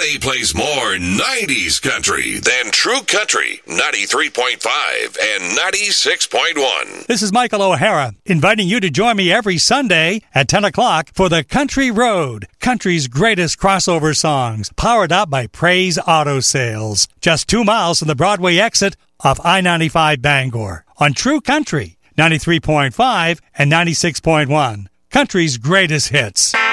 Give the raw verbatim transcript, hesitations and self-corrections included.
Johnny plays more nineties country than True Country, ninety-three point five and ninety-six point one. This is Michael O'Hara, inviting you to join me every Sunday at ten o'clock for the Country Road, country's greatest crossover songs, powered up by Praise Auto Sales. Just two miles from the Broadway exit off I ninety-five Bangor on True Country, ninety-three point five and ninety-six point one. Country's greatest hits.